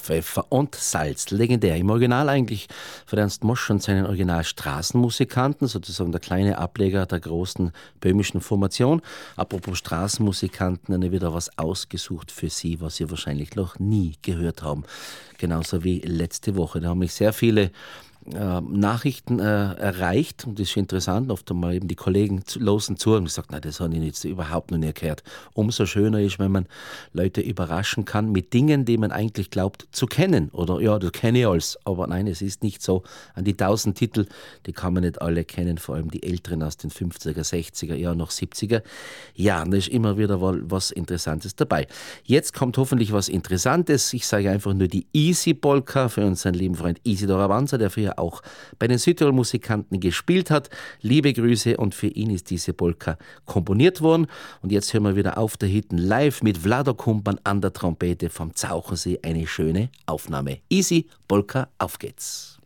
Pfeffer und Salz. Legendär. Im Original eigentlich von Ernst Mosch und seinen Original Straßenmusikanten, sozusagen der kleine Ableger der großen böhmischen Formation. Apropos Straßenmusikanten, eine wieder was ausgesucht für Sie, was Sie wahrscheinlich noch nie gehört haben. Genauso wie letzte Woche. Da haben mich sehr viele Nachrichten erreicht, und das ist interessant, oft einmal eben die Kollegen losen zu und gesagt, nein, das habe ich jetzt überhaupt noch nie gehört. Umso schöner ist, wenn man Leute überraschen kann mit Dingen, die man eigentlich glaubt zu kennen, oder ja, das kenne ich alles, aber nein, es ist nicht so. An die 1000 Titel, die kann man nicht alle kennen, vor allem die älteren aus den 50er, 60er, ja noch 70er. Ja, und da ist immer wieder was Interessantes dabei. Jetzt kommt hoffentlich was Interessantes. Ich sage einfach nur die Easy Polka für unseren lieben Freund Isidor Avanza, der früher auch bei den Südtirol-Musikanten gespielt hat. Liebe Grüße, und für ihn ist diese Polka komponiert worden. Und jetzt hören wir wieder auf der Hitten live mit Vlado Kumpan an der Trompete vom Zauchensee. Eine schöne Aufnahme. Easy Polka, auf geht's.